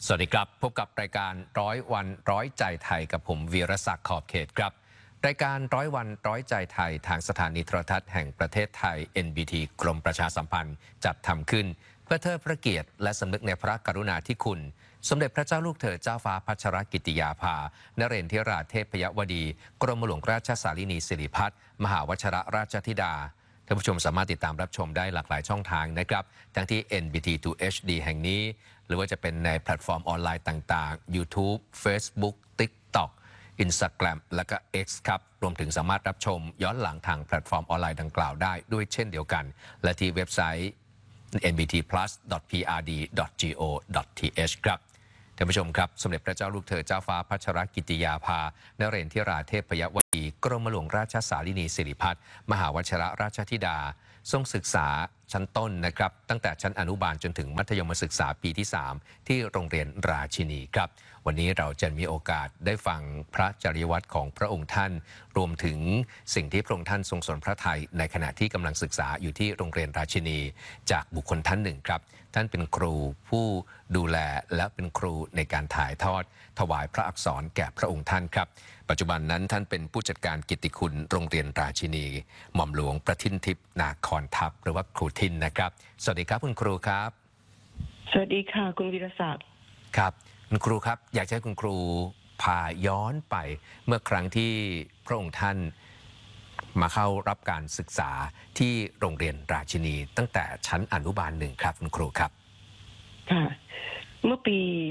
สวัสดีครับพบกับรายการร้อยวันร้อยใจไทยกับผมวีรศักดิ์ขอบเขตครับรายการร้อยวันร้อยใจไทยทางสถานีโทรทัศน์แห่งประเทศไทย NBT กรมประชาสัมพันธ์จัดทำขึ้นเพื่อเทิดพระเกียรติและสำนึกในพระกรุณาธิคุณสมเด็จพระเจ้าลูกเธอเจ้าฟ้าพัชรกิติยาภานเรนทิราเทพยวดีกรมหลวงราชสารินีสิริพัฒน์มหาวชรราชธิดาท่านผู้ชมสามารถติดตามรับชมได้หลากหลายช่องทางนะครับทั้งที่ NBT 2 HD แห่งนี้หรือว่าจะเป็นในแพลตฟอร์มออนไลน์ต่างๆ YouTube Facebook TikTok Instagram และก็ X ครับรวมถึงสามารถรับชมย้อนหลังทางแพลตฟอร์มออนไลน์ดังกล่าวได้ด้วยเช่นเดียวกันและที่เว็บไซต์ nbtplus.prd.go.th ครับท่านผู้ชมครับสมเด็จพระเจ้าลูกเธอเจ้าฟ้าพัชรกิติยาภานเรนทิราเทพยวดีกรมหลวงราชสารินีสิริพัฒน์มหาวชรราชธิดาทรงศึกษาชั้นต้นนะครับตั้งแต่ชั้นอนุบาลจนถึงมัธยมศึกษาปีที่ 3 ที่โรงเรียนราชินีครับวันนี้เราจะมีโอกาสได้ฟังพระจริยวัตรของพระองค์ท่านรวมถึงสิ่งที่พระองค์ท่านทรงสนพระทัยในขณะที่กำลังศึกษาอยู่ที่โรงเรียนราชินีจากบุคคลท่านหนึ่งครับท่านเป็นครูผู้ดูแลและเป็นครูในการถ่ายทอดถวายพระอักษรแก่พระองค์ท่านครับปัจจุบันนั้นท่านเป็นผู้จัดการกิตติคุณโรงเรียนราชินีหม่อมหลวงประทินทิพย์นาคอนทัพหรือว่าครูทินนะครับสวัสดีครับคุณครูครับสวัสดีค่ะคุณวีรศักดิ์ครับคุณครูครับอยากให้คุณครูพาย้อนไปเมื่อครั้งที่พระองค์ท่านมาเข้ารับการศึกษาที่โรงเรียนราชินีตั้งแต่ชั้นอนุบาล1ครับคุณครูครับค่ะเมื่อปี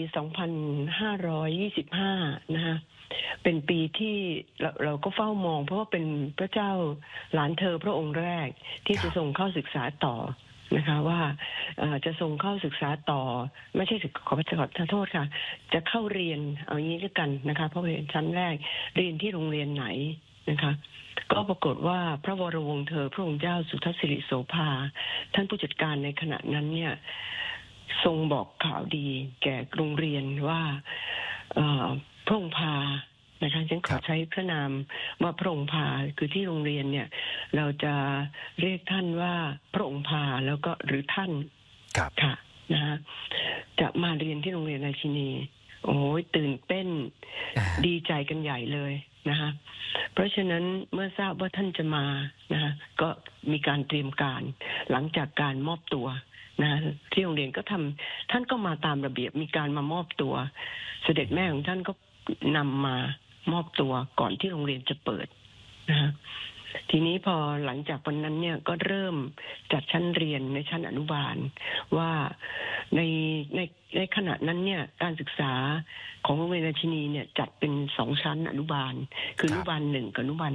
2525 นะฮะเป็นปีที่เราก็เฝ้ามองเพราะว่าเป็นพระเจ้าหลานเธอพระองค์แรกที่จะส่งเข้าศึกษาต่อนะคะว่าจะส่งเข้าศึกษาต่อไม่ใช่ขอโทษค่ะจะเข้าเรียนเอางี้ด้วยกันนะคะเพราะเป็นชั้นแรกเรียนที่โรงเรียนไหนนะคะก็ปรากฏว่าพระวรวงศ์เธอพระองค์เจ้าสุทัศน์สิริโสภาท่านผู้จัดการในขณะนั้นเนี่ยทรงบอกข่าวดีแก่โรงเรียนว่าพระองค์พานะคะฉันขอใช้พระนามว่าพระองค์พาคือที่โรงเรียนเนี่ยเราจะเรียกท่านว่าพระองค์พาแล้วก็หรือท่านค่ะนะฮะจะมาเรียนที่โรงเรียนราชินีโอ้ยตื่นเต้นดีใจกันใหญ่เลยนะคะเพราะฉะนั้นเมื่อทราบว่าท่านจะมานะคะก็มีการเตรียมการหลังจากการมอบตัวนะที่โรงเรียนก็ท่านก็มาตามระเบียบมีการมามอบตัวเสด็จแม่ของท่านก็นำมามอบตัวก่อนที่โรงเรียนจะเปิดนะฮะทีนี้พอหลังจากวันนั้นเนี่ยก็เริ่มจัดชั้นเรียนในชั้นอนุบาลว่าในขณะนั้นเนี่ยการศึกษาของโรงเรียนราชินีเนี่ยจัดเป็น2ชั้นอนุบาลคืออนุบาล1กับอนุบาล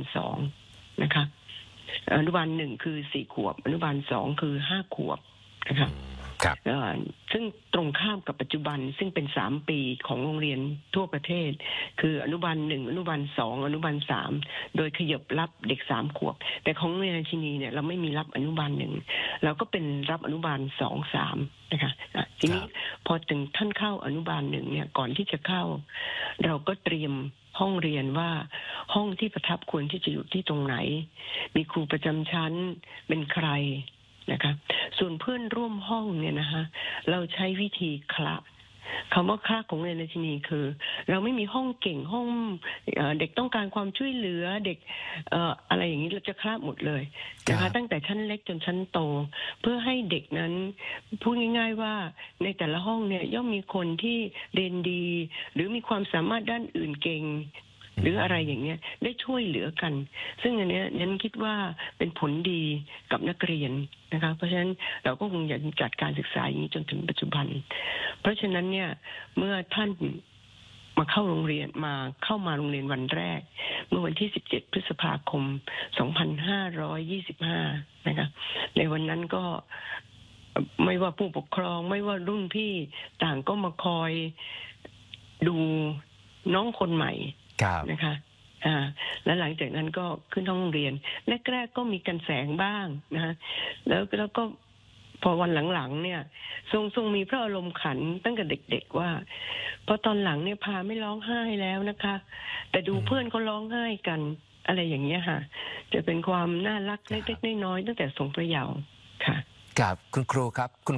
2นะคะอนุบาล1คือ4ขวบอนุบาล2คือ5ขวบนะคะซึ่งตรงข้ามกับปัจจุบันซึ่งเป็น3ปีของโรงเรียนทั่วประเทศคืออนุบาล1อนุบาล2อนุบาล3โดยขยับรับเด็ก3ขวบแต่ของโรงเรียนราชินีเนี่ยเราไม่มีรับอนุบาล1เราก็เป็นรับอนุบาล2 3นะคะทีนี้พอถึงท่านเข้าอนุบาล1เนี่ยก่อนที่จะเข้าเราก็เตรียมห้องเรียนว่าห้องที่ประทับควรที่จะอยู่ที่ตรงไหนมีครูประจำชั้นเป็นใครนะคะส่วนเพื่อนร่วมห้องเนี่ยนะคะเราใช้วิธีคละคำว่าคละของเรียนราชินีคือเราไม่มีห้องเก่งห้องเด็กต้องการความช่วยเหลือเด็กอะไรอย่างนี้เราจะคละหมดเลยนะคะตั้งแต่ชั้นเล็กจนชั้นโตเพื่อให้เด็กนั้นพูดง่ายๆว่าในแต่ละห้องเนี่ยย่อมมีคนที่เรียนดีหรือมีความสามารถด้านอื่นเก่งหรืออะไรอย่างเงี้ยได้ช่วยเหลือกันซึ่งอันเนี้ยฉันคิดว่าเป็นผลดีกับนักเรียนนะคะเพราะฉะนั้นเราก็คงอยากจัดการศึกษาอย่างนี้จนถึงปัจจุบันเพราะฉะนั้นเนี่ยเมื่อท่านมาเข้ามาโรงเรียนวันแรกเมื่อวันที่17 พฤษภาคม 2525นะคะในวันนั้นก็ไม่ว่าผู้ปกครองไม่ว่ารุ่นพี่ต่างก็มาคอยดูน้องคนใหม่นะคะและหลังจากนั้นก็ขึ้นห้องเรียนแรกๆก็มีกันแสงบ้างนะแล้วก็พอวันหลังๆเนี่ยทรงมีพระอารมณ์ขันตั้งแต่เด็กๆว่าพอตอนหลังเนี่ยพาไม่ร้องไห้แล้วนะคะแต่ดูเพื่อนเขาร้องไห้กันอะไรอย่างเงี้ยค่ะจะเป็นความน่ารักเล็กๆน้อยๆตั้งแต่ทรงพระเยาว์ค่ะครับคุณครูครับคุณครู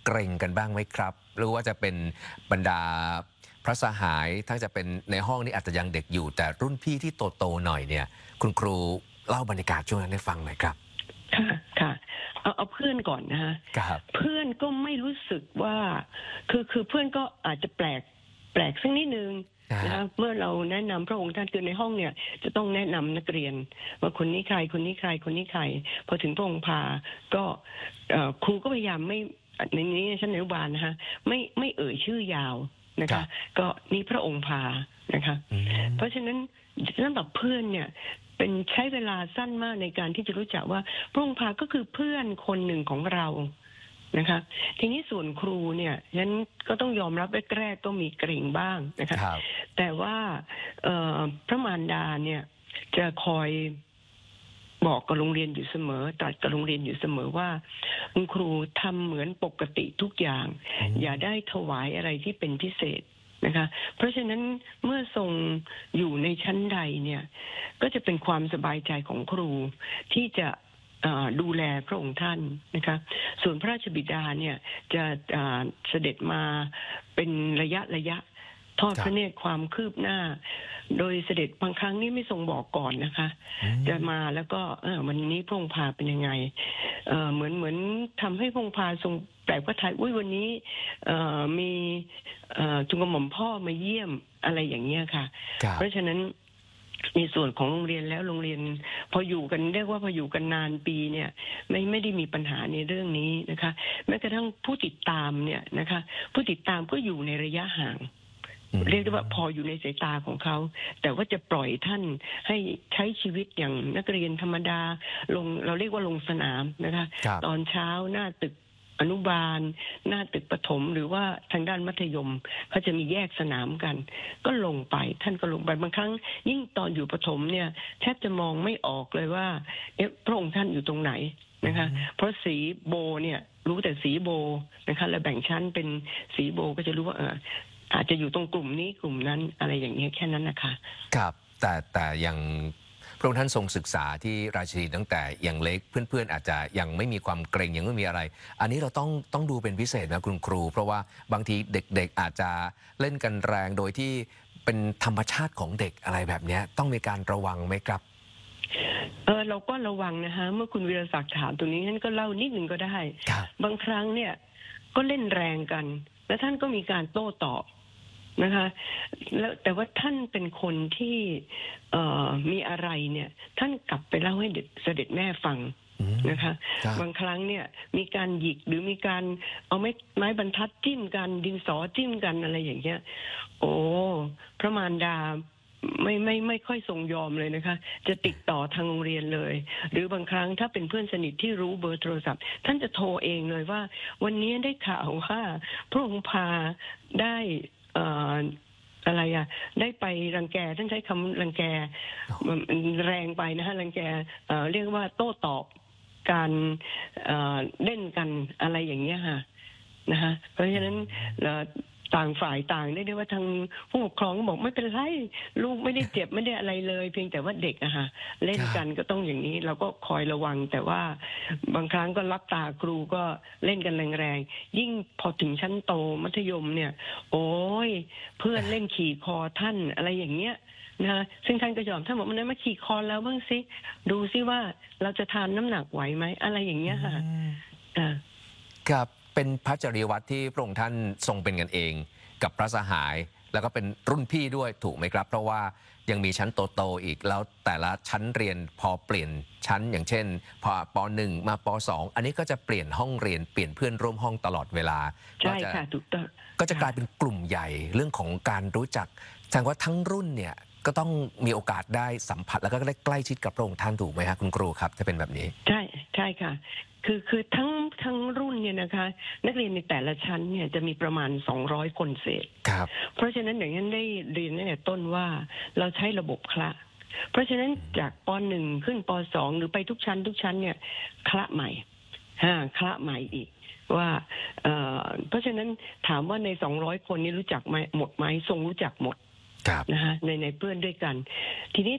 เกรงกันบ้างไหมครับหรือว่าจะเป็นบรรดาพระสหายถ้าจะเป็นในห้องนี้อาจจะยังเด็กอยู่แต่รุ่นพี่ที่โตๆหน่อยเนี่ยคุณครูเล่าบรรยากาศช่วงนั้นให้ฟังหน่อยครับค่ะค่ะเอาเพื่อนก่อนนะฮะครับเพื่อนก็ไม่รู้สึกว่าคือเพื่อนก็อาจจะแปลกสักนิดนึงนะคะเมื่อเราแนะนำพระองค์ท่านคือในห้องเนี่ยจะต้องแนะนำนักเรียนว่าคนนี้ใครคนนี้ใครคนนี้ใครพอถึงพระองค์พาก็ครูก็พยายามไม่ในนี้ชั้นอนุบาลนะฮะไม่เอ่ยชื่อยาวนะคะก็นี่พระองค์พานะคะเพราะฉะนั้นสำหรับเพื่อนเนี่ยเป็นใช้เวลาสั้นมากในการที่จะรู้จักว่าพระองค์พาก็คือเพื่อนคนหนึ่งของเรานะคะทีนี้ส่วนครูเนี่ยฉันก็ต้องยอมรับแรกๆก็มีเกรงบ้างนะคะแต่ว่าพระมารดาเนี่ยจะคอยบอกกับโรงเรียนอยู่เสมอตรัสกับโรงเรียนอยู่เสมอว่าคุณครูทำเหมือนปกติทุกอย่างอย่าได้ถวายอะไรที่เป็นพิเศษนะคะเพราะฉะนั้นเมื่อทรงอยู่ในชั้นใดเนี่ยก็จะเป็นความสบายใจของครูที่จะดูแลพระองค์ท่านนะคะส่วนพระราชบิดาเนี่ยจะเสด็จมาเป็นระยะทอดพระเนตรความคืบหน้าโดยเสด็จบางครั้งนี่ไม่ทรงบอกก่อนนะคะจะมาแล้วก็วันนี้พระองค์พาเป็นยังไงเหมือนทำให้พระองค์พาทรงแปลกพระทัยวันนี้มีจุงกระหม่อมพ่อมาเยี่ยมอะไรอย่างเงี้ยค่ะเพราะฉะนั้นในส่วนของโรงเรียนแล้วโรงเรียนพออยู่กันเรียกว่าพออยู่กันนานปีเนี่ยไม่ได้มีปัญหาในเรื่องนี้นะคะแม้กระทั่งผู้ติดตามเนี่ยนะคะผู้ติดตามก็อยู่ในระยะห่างเรียกได้ว่าพออยู่ในสายตาของเขาแต่ว่าจะปล่อยท่านให้ใช้ชีวิตอย่างนักเรียนธรรมดาเราเรียกว่าลงสนามนะคะตอนเช้าหน้าตึกอนุบาลหน้าตึกประถมหรือว่าทางด้านมัธยมเขาจะมีแยกสนามกันก็ลงไปท่านก็ลงไปบางครั้งยิ่งตอนอยู่ประถมเนี่ยแทบจะมองไม่ออกเลยว่าพระองค์ท่านอยู่ตรงไหนนะคะเพราะสีโบเนี่ยรู้แต่สีโบนะคะแล้วแบ่งชั้นเป็นสีโบก็จะรู้ว่าอาจจะอยู่ตรงกลุ่มนี้กลุ่มนั้นอะไรอย่างเงี้ยแค่นั้นนะคะครับแต่อย่างพระองค์ท่านทรงศึกษาที่ราชินีตั้งแต่อย่างเล็กเพื่อนๆอาจจะยังไม่มีความเกรงยังไม่มีอะไรอันนี้เราต้องดูเป็นพิเศษนะคุณครูเพราะว่าบางทีเด็กๆอาจจะเล่นกันแรงโดยที่เป็นธรรมชาติของเด็กอะไรแบบนี้ต้องมีการระวังไหมครับเราก็ระวังนะคะเมื่อคุณวีรศักดิ์ถามตรงนี้ท่านก็เล่านิดหนึ่งก็ได้บางครั้งเนี่ยก็เล่นแรงกันแล้วท่านก็มีการโต้ตอบนะคะแล้วแต่ว่าท่านเป็นคนที่มีอะไรเนี่ยท่านกลับไปเล่าให้เสด็จแม่ฟังนะคะบางครั้งเนี่ยมีการหยิกหรือมีการเอาไม้บรรทัดจิ้มกันดินสอจิ้มกันอะไรอย่างเงี้ยโอ้พระมารดาไม่ค่อยทรงยอมเลยนะคะจะติดต่อทางโรงเรียนเลยหรือบางครั้งถ้าเป็นเพื่อนสนิทที่รู้เบอร์โทรศัพท์ท่านจะโทรเองเลยว่าวันนี้ได้ข่าวว่าพระองค์พาได้อะไรได้ไปรังแกท่านใช้คำรังแกแรงไปนะฮะรังแกเรียกว่าโต้ตอบการเล่นกันอะไรอย่างเงี้ยค่ะนะฮะเพราะฉะนั้นต่างฝ่ายต่างได้ว่าทางผู้ปกครองก็บอกไม่เป็นไรลูกไม่ได้เจ็บไม่ได้อะไรเลยเพียงแต่ว่าเด็กอะค่ะเล่นกันก็ต้องอย่างนี้เราก็คอยระวังแต่ว่าบางครั้งก็รับตาครูก็เล่นกันแรงๆยิ่งพอถึงชั้นโตมัธยมเนี่ยโอ้ยเพื่อนเล่นขี่คอท่านอะไรอย่างเงี้ยนะซึ่งท่านก็ยอมท่านบอกมันนั้นมาขี่คอแล้วบ้างสิดูซิว่าเราจะทานน้ำหนักไหวไหมอะไรอย่างเงี้ยค่ะครับเป็นพระจริยวัตรที่พระองค์ท่านทรงเป็นกันเองกับพระสหายแล้วก็เป็นรุ่นพี่ด้วยถูกไหมครับเพราะว่ายังมีชั้นโตๆอีกแล้วแต่ละชั้นเรียนพอเปลี่ยนชั้นอย่างเช่นพอป.1 มาป.2 อันนี้ก็จะเปลี่ยนห้องเรียนเปลี่ยนเพื่อนร่วมห้องตลอดเวลาใช่ค่ะถูกต้องก็จะกลายเป็นกลุ่มใหญ่เรื่องของการรู้จักแสดงว่าทั้งรุ่นเนี่ยก็ต้องมีโอกาสได้สัมผัสแล้วก็ได้ใกล้ชิดกับพระองค์ท่านถูกไหมครับคุณครูครับจะเป็นแบบนี้ใช่ค่ะคือทั้งรุ่นเนี่ยนะคะนักเรียนในแต่ละชั้นเนี่ยจะมีประมาณ200 คนเศษครับเพราะฉะนั้นอย่างนั้นได้เรียนตั้งแต่ต้นว่าเราใช้ระบบคละเพราะฉะนั้นจากป.1 ขึ้นป.2 หรือไปทุกชั้นเนี่ยคละใหม่คละใหม่อีกว่าเพราะฉะนั้นถามว่าใน200 คนนี้รู้จักไหมหมดไหมทรงรู้จักหมดนะฮะในเพื่อนด้วยกันทีนี้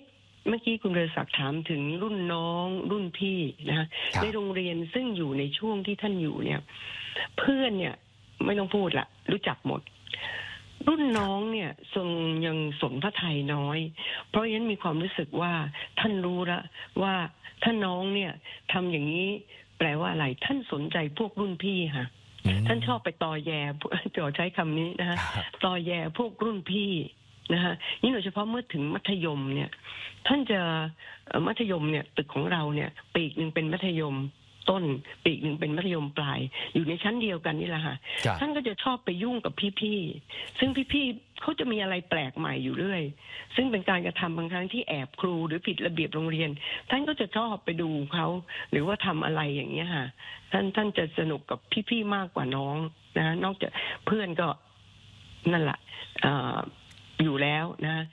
เมื่อกี้คุณเรศักดิ์ถามถึงรุ่นน้องรุ่นพี่นะครับในโรงเรียนซึ่งอยู่ในช่วงที่ท่านอยู่เนี่ย เพื่อนเนี่ยไม่ต้องพูดละรู้จักหมด รุ่นน้องเนี่ยทรงยังสนพระทัยน้อย เพราะฉะนั้นมีความรู้สึกว่าท่านรู้ละว่าถ้าน้องเนี่ยทำอย่างนี้แปลว่าอะไรท่านสนใจพวกรุ่นพี่ค่ะ ท่านชอบไปตอแยจะใช้คำนี้นะฮะครับตอแยพวกรุ่นพี่นะฮะนี่โดยเฉพาะเมื่อถึงมัธยมเนี่ย ท่านจะมัธยมเนี่ยตึกของเราเนี่ยปีกหนึ่งเป็นมัธยมต้นปีกหนึ่งเป็นมัธยมปลาย อยู่ในชั้นเดียวกันนี่แหละค่ะครับท่านก็จะชอบไปยุ่งกับพี่ๆซึ่งพี่ๆเขาจะมีอะไรแปลกใหม่อยู่เรื่อย ซึ่งเป็นการกระทำบางครั้งที่แอบครูหรือผิดระเบียบโรงเรียน ท่านก็จะชอบไปดูเขาหรือว่าทำอะไรอย่างเงี้ยค่ะ ท่านจะสนุกกับพี่ๆมากกว่าน้องนะนอกจากเพื่อนก็นั่นแหละอยู่แล้วนะ